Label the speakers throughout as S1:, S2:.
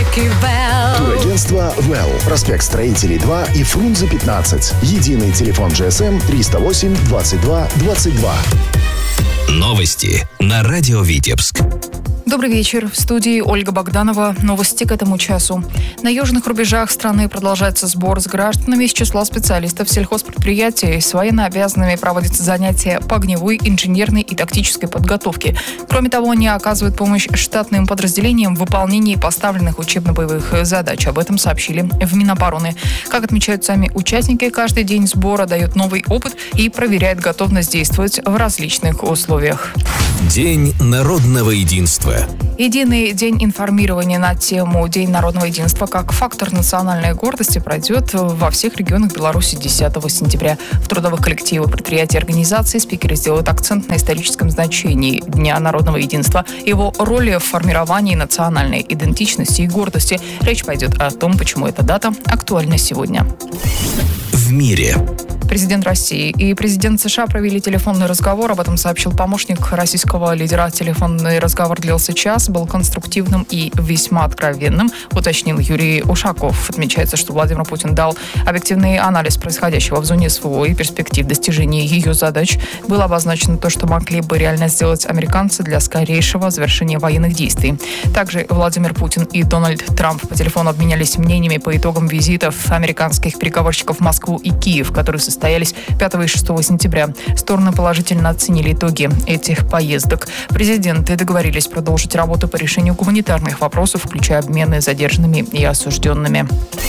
S1: Турагентство «Well». Проспект Строителей 2 и Фрунзе 15. Единый телефон GSM 308 22 22.
S2: Новости на радио Витебск.
S3: Добрый вечер. В студии Ольга Богданова. Новости к этому часу. На южных рубежах страны продолжается сбор с гражданами из числа специалистов сельхозпредприятий. С военнообязанными проводятся занятия по огневой, инженерной и тактической подготовке. Кроме того, они оказывают помощь штатным подразделениям в выполнении поставленных учебно-боевых задач. Об этом сообщили в Минобороны. Как отмечают сами участники, каждый день сбора дает новый опыт и проверяет готовность действовать в различных условиях.
S2: День народного единства.
S3: Единый день информирования на тему День народного единства как фактор национальной гордости пройдет во всех регионах Беларуси 10 сентября. В трудовых коллективах предприятий и организаций спикеры сделают акцент на историческом значении Дня народного единства, его роли в формировании национальной идентичности и гордости. Речь пойдет о том, почему эта дата актуальна сегодня.
S2: В мире.
S3: Президент России и президент США провели телефонный разговор. Об этом сообщил помощник российского лидера. Телефонный разговор длился час, был конструктивным и весьма откровенным, уточнил Юрий Ушаков. Отмечается, что Владимир Путин дал объективный анализ происходящего в зоне СВО и перспектив достижения ее задач. Было обозначено то, что могли бы реально сделать американцы для скорейшего завершения военных действий. Также Владимир Путин и Дональд Трамп по телефону обменялись мнениями по итогам визитов американских переговорщиков в Москву и Киев, которые состоялись 5 и 6 сентября. Стороны положительно оценили итоги этих поездок. Президенты договорились продолжить работу по решению гуманитарных вопросов, включая обмены задержанными и осужденными.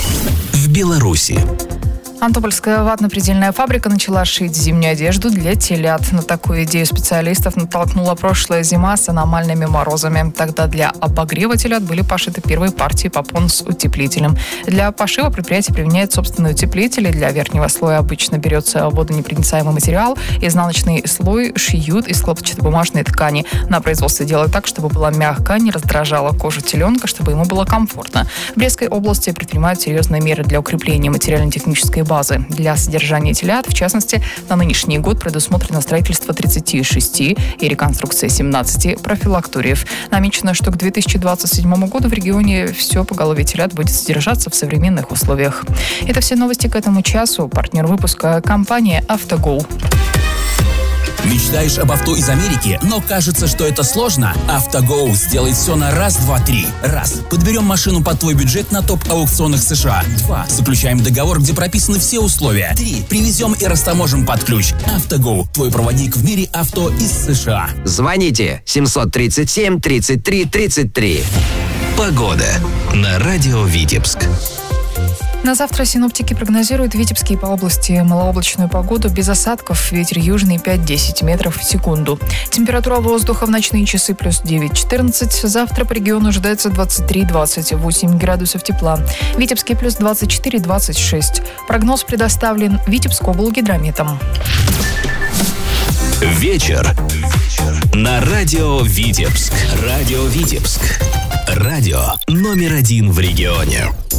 S2: В Беларуси.
S3: Антопольская ватно-предельная фабрика начала шить зимнюю одежду для телят. На такую идею специалистов натолкнула прошлая зима с аномальными морозами. Тогда для обогрева телят были пошиты первые партии попон с утеплителем. Для пошива предприятие применяет собственные утеплители. Для верхнего слоя обычно берется водонепроницаемый материал. Изнаночный слой шьют из хлопчатобумажной ткани. На производстве делают так, чтобы была мягко, не раздражала кожу теленка, чтобы ему было комфортно. В Брестской области предпринимают серьезные меры для укрепления материально-технической базы. Для содержания телят, в частности, на нынешний год предусмотрено строительство 36 и реконструкция 17 профилакториев. Намечено, что к 2027 году в регионе все поголовье телят будет содержаться в современных условиях. Это все новости к этому часу. Партнер выпуска — компания «Автогоу».
S4: Мечтаешь об авто из Америки, но кажется, что это сложно? «Автогоу» сделает все на раз, два, три. Раз. Подберем машину под твой бюджет на топ-аукционах США. 2. Заключаем договор, где прописаны все условия. 3. Привезем и растаможим под ключ. «Автогоу» – твой проводник в мире авто из США.
S5: Звоните 737 33 33.
S2: Погода на радио Витебск.
S3: На завтра синоптики прогнозируют в Витебске и по области малооблачную погоду без осадков. Ветер южный 5-10 метров в секунду. Температура воздуха в ночные часы плюс 9-14. Завтра по региону ожидается 23-28 градусов тепла. В Витебске плюс 24-26. Прогноз предоставлен Витебскоблгидрометом.
S2: Вечер на радио Витебск. Радио Витебск. Радио номер 1 в регионе.